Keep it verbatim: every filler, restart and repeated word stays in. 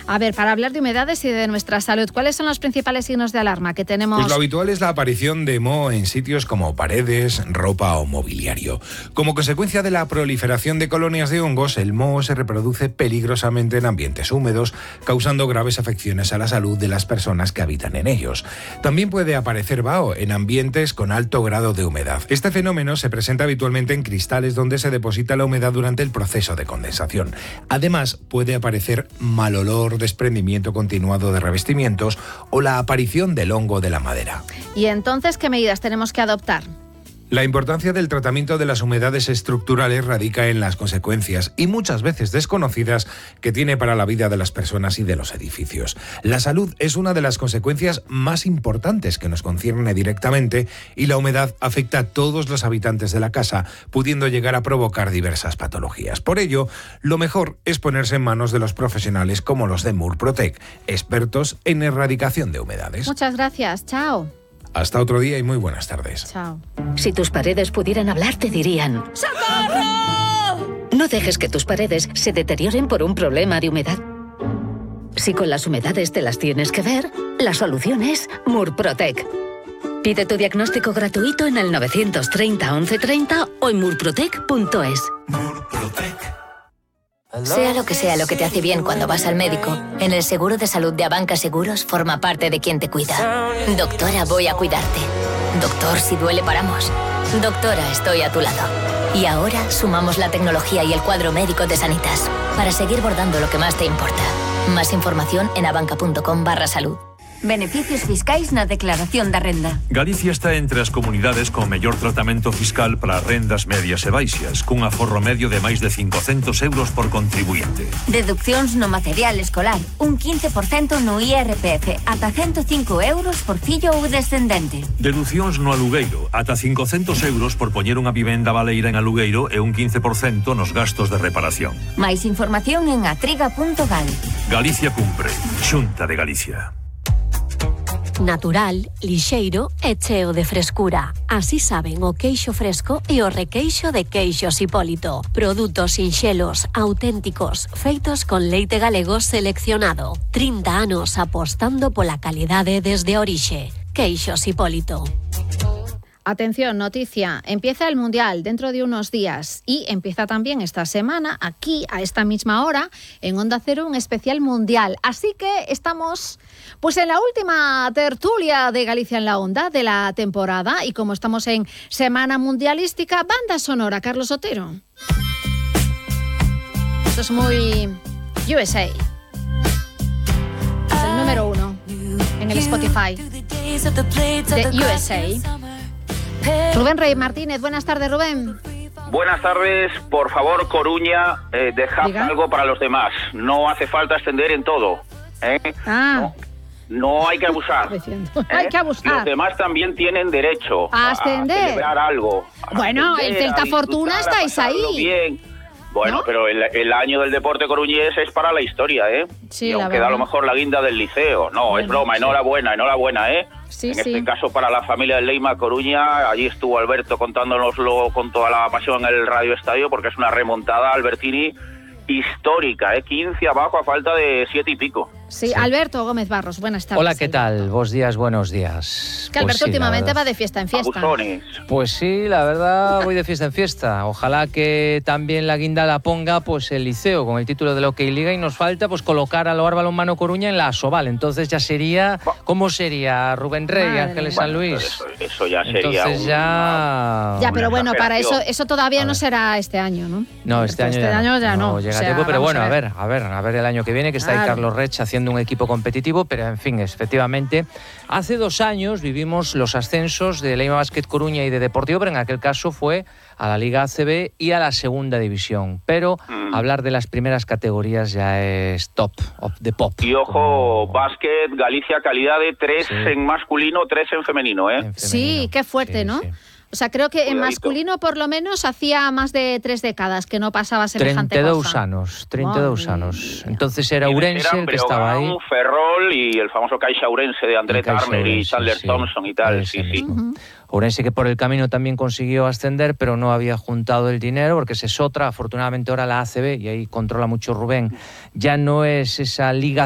A ver, para hablar de humedades y de nuestra salud, ¿cuáles son los principales signos de alarma que tenemos? Pues lo habitual es la aparición de moho en sitios como paredes, ropa o mobiliario. Como consecuencia de la proliferación de colonias de hongos, el moho se reproduce peligrosamente en ambientes húmedos, causando graves afecciones a la salud de las personas que habitan en ellos. También puede aparecer vaho en ambientes con alto grado de humedad. Este fenómeno se presenta habitualmente en cristales donde se deposita la humedad durante el proceso de condensación. Además, puede aparecer mal olor, desprendimiento continuado de revestimientos o la aparición del hongo de la madera. ¿Y entonces qué medidas tenemos que adoptar? La importancia del tratamiento de las humedades estructurales radica en las consecuencias, y muchas veces desconocidas, que tiene para la vida de las personas y de los edificios. La salud es una de las consecuencias más importantes que nos concierne directamente, y la humedad afecta a todos los habitantes de la casa, pudiendo llegar a provocar diversas patologías. Por ello, lo mejor es ponerse en manos de los profesionales como los de Murprotec, expertos en erradicación de humedades. Muchas gracias, chao. Hasta otro día y muy buenas tardes. Chao. Si tus paredes pudieran hablar, te dirían: ¡socorro! No dejes que tus paredes se deterioren por un problema de humedad. Si con las humedades te las tienes que ver, la solución es Murprotec. Pide tu diagnóstico gratuito en el nueve treinta, once treinta o en murprotec punto es. Murprotec. Sea lo que sea lo que te hace bien cuando vas al médico, en el seguro de salud de Abanca Seguros forma parte de quien te cuida. Doctora, voy a cuidarte. Doctor, si duele paramos. Doctora, estoy a tu lado. Y ahora sumamos la tecnología y el cuadro médico de Sanitas para seguir bordando lo que más te importa. Más información en abanca.com barra salud. Beneficios fiscais na declaración da renda. Galicia está entre as comunidades con mellor tratamento fiscal para rendas medias e baixas, cun aforro medio de máis de cincocentos euros por contribuinte. Deduccións no material escolar, un quince por cento no I R P F, ata ciento cinco euros por fillo ou descendente. Deducións no alugueiro, ata cincocentos euros por poñer unha vivenda baleira en alugueiro e un quince por cento nos gastos de reparación. Máis información en atriga punto gal. Galicia cumpre. Xunta de Galicia. Natural, lixeiro e cheo de frescura. Así saben o queixo fresco e o requeixo de Queixos Hipólito. Produtos sinxelos, auténticos, feitos con leite galego seleccionado. trinta anos apostando pola calidade desde a orixe. Queixos Hipólito. Atención, noticia, empieza el Mundial dentro de unos días y empieza también esta semana, aquí a esta misma hora, en Onda Cero, un especial Mundial. Así que estamos pues en la última tertulia de Galicia en la Onda de la temporada, y como estamos en Semana Mundialística, banda sonora, Carlos Otero. Esto es muy U S A. Es el número uno en el Spotify de U S A. Rubén Rey Martínez, buenas tardes, Rubén. Buenas tardes, por favor, Coruña, eh, dejad ¿Diga? algo para los demás. No hace falta extender en todo. ¿eh? Ah. No, no hay que abusar. ¿eh? Hay que abusar. Los demás también tienen derecho a, ascender. a celebrar algo. A bueno, ascender, el Celta Fortuna estáis ahí. Bien. Bueno, ¿no? Pero el, el año del deporte coruñés es para la historia, ¿eh? Sí, y la aunque verdad. da a lo mejor la guinda del liceo. No, bueno, es broma, sí. enhorabuena, enhorabuena, ¿eh? Sí, en sí. este caso para la familia del Leima Coruña, allí estuvo Alberto contándonoslo con toda la pasión en el Radio Estadio, porque es una remontada Albertini histórica, ¿eh? quince abajo a falta de siete y pico. Sí, sí, Alberto Gómez Barros, buenas tardes. Hola, ¿qué tal? Buenos días, buenos días. Que Alberto pues sí, últimamente va de fiesta en fiesta. Abusones. Pues sí, la verdad, voy de fiesta en fiesta. Ojalá que también la guinda la ponga pues el Liceo con el título de la OK Liga, y nos falta pues colocar al Oar Balonmano Coruña en la Asobal. Entonces ya sería, ¿cómo sería Rubén Rey, Madre Ángeles bueno, San Luis? Eso, eso ya sería Entonces un, ya... Ya, pero bueno, para eso eso todavía no será este año, ¿no? No, este año este ya año no, ya no. no llega o sea, tiempo, pero bueno, a ver. a ver, a ver, a ver el año que viene, que está claro. ahí Carlos Rech haciendo un equipo competitivo, pero en fin, efectivamente, hace dos años vivimos los ascensos de Leima Basket Coruña y de Deportivo, pero en aquel caso fue a la Liga A C B y a la Segunda División, pero mm. hablar de las primeras categorías ya es top of the pop. Y ojo, como... básquet, Galicia, calidad de tres sí. en masculino, tres en femenino, ¿eh? En femenino. Sí, qué fuerte, sí, ¿no? Sí. O sea, creo que Cuidadito. En masculino por lo menos hacía más de tres décadas que no pasaba semejante treinta y dos cosa. anos, treinta y dos anos. Entonces era Ourense el que estaba ahí. Ferrol y el famoso Caixa Ourense de André Turner y Chandler sí, Thompson y tal, sí, sí. Uh-huh. Ourense que por el camino también consiguió ascender, pero no había juntado el dinero, porque es otra, afortunadamente ahora la A C B, y ahí controla mucho Rubén, ya no es esa liga